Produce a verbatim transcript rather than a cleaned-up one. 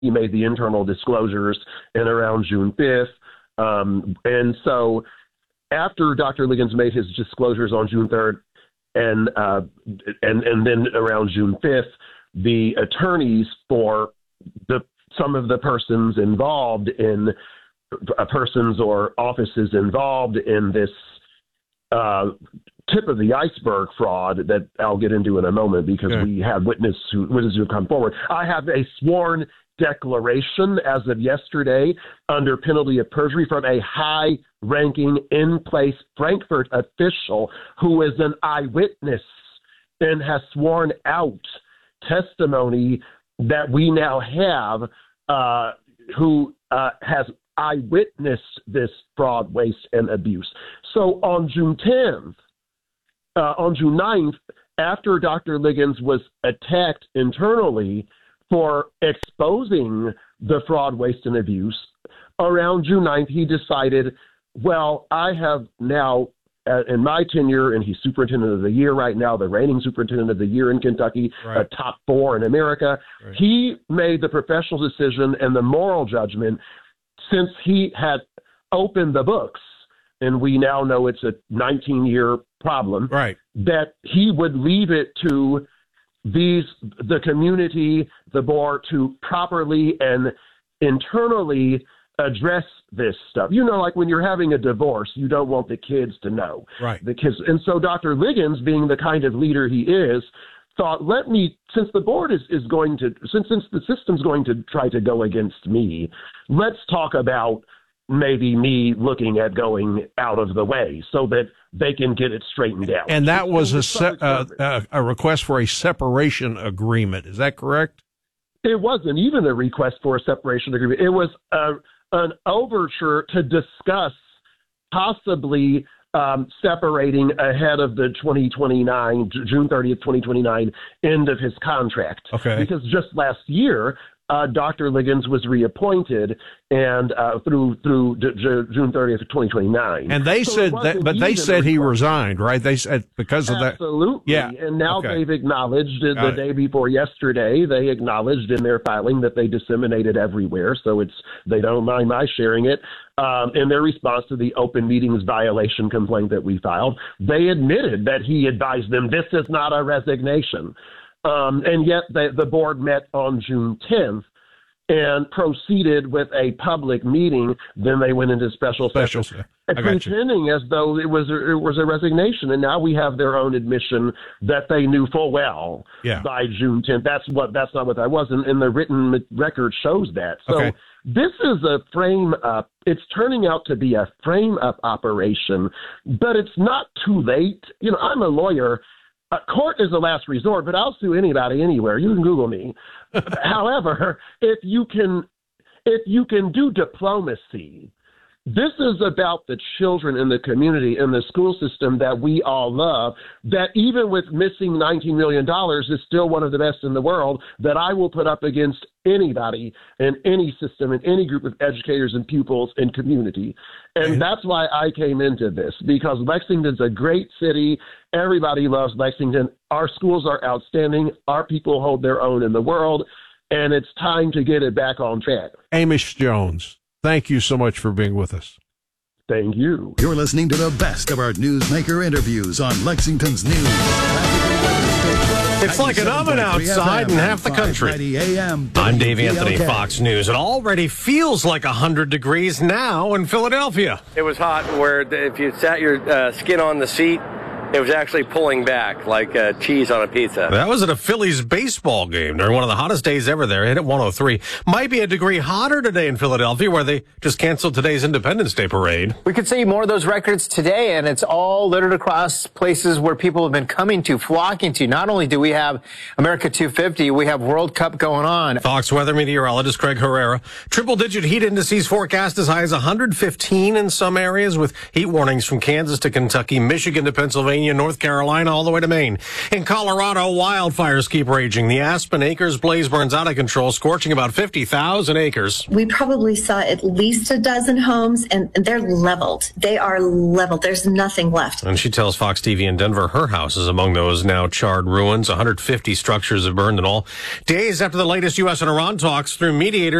he made the internal disclosures in around June fifth. Um, and so after Doctor Liggins made his disclosures on June third and, uh, and, and then around June fifth, the attorneys for the some of the persons involved in uh, persons or offices involved in this uh, tip of the iceberg fraud that I'll get into in a moment because okay. we have witness who, witnesses who have come forward. I have a sworn declaration as of yesterday under penalty of perjury from a high-ranking in-place Frankfurt official who is an eyewitness and has sworn out testimony that we now have uh, who uh, has eyewitnessed this fraud, waste, and abuse. So on June tenth, uh, on June ninth, after Doctor Liggins was attacked internally for exposing the fraud, waste, and abuse, around June ninth, he decided, well, I have now, uh, in my tenure, and he's superintendent of the year right now, the reigning superintendent of the year in Kentucky, right. a top four in America. Right. He made the professional decision and the moral judgment, since he had opened the books, and we now know it's a nineteen-year problem, right. that he would leave it to these the community, the board, to properly and internally address this stuff. You know, like when you're having a divorce, you don't want the kids to know. Right. The kids, and so Doctor Liggins, being the kind of leader he is, thought, let me, since the board is, is going to, since, since the system's going to try to go against me, let's talk about maybe me looking at going out of the way so that they can get it straightened out. And that was a se- uh, uh, a request for a separation agreement. Is that correct? It wasn't even a request for a separation agreement. It was a, an overture to discuss possibly um, separating ahead of the twenty twenty-nine, June thirtieth, twenty twenty-nine end of his contract. Okay. Because just last year, Uh, Doctor Liggins was reappointed, and uh, through through d- d- June thirtieth, twenty twenty-nine. And they so said that, but they said he resigned, right? They said because of that. Absolutely. Yeah. And now okay. they've acknowledged uh, the it. day before yesterday. They acknowledged in their filing that they disseminated everywhere, so it's they don't mind my sharing it. Um, in their response to the open meetings violation complaint that we filed, they admitted that he advised them this is not a resignation. Um, and yet the, the board met on June tenth and proceeded with a public meeting. Then they went into special special session, pretending you. as though it was a, it was a resignation. And now we have their own admission that they knew full well yeah. by June tenth. That's what that's not what that was, and, and the written record shows that. So okay. this is a frame up. It's turning out to be a frame up operation, but it's not too late. You know, I'm a lawyer. Uh, court is the last resort, but I'll sue anybody anywhere. You can Google me. However, if you can, if you can do diplomacy, this is about the children in the community, in the school system that we all love, that even with missing nineteen million dollars is still one of the best in the world, that I will put up against anybody in any system, in any group of educators and pupils and community. And that's why I came into this, because Lexington's a great city. Everybody loves Lexington. Our schools are outstanding. Our people hold their own in the world, and it's time to get it back on track. Amish Jones, thank you so much for being with us. Thank you. You're listening to the best of our Newsmaker interviews on Lexington's News. It's like an oven outside in half the country. I'm Dave Anthony, Fox News. It already feels like one hundred degrees now in Philadelphia. It was hot where if you sat your uh, skin on the seat, it was actually pulling back like uh, cheese on a pizza. That was at a Phillies baseball game during one of the hottest days ever there. Hit at one oh three. Might be a degree hotter today in Philadelphia, where they just canceled today's Independence Day parade. We could see more of those records today, and it's all littered across places where people have been coming to, flocking to. Not only do we have America two fifty, we have World Cup going on. Fox weather meteorologist Craig Herrera. Triple-digit heat indices forecast as high as one hundred fifteen in some areas, with heat warnings from Kansas to Kentucky, Michigan to Pennsylvania, Pennsylvania, North Carolina, all the way to Maine. In Colorado, wildfires keep raging. The Aspen Acres blaze burns out of control, scorching about fifty thousand acres. We probably saw at least a dozen homes, and they're leveled. They are leveled. There's nothing left. And she tells Fox T V in Denver her house is among those now charred ruins. one hundred fifty structures have burned in all. Days after the latest U S and Iran talks through mediators.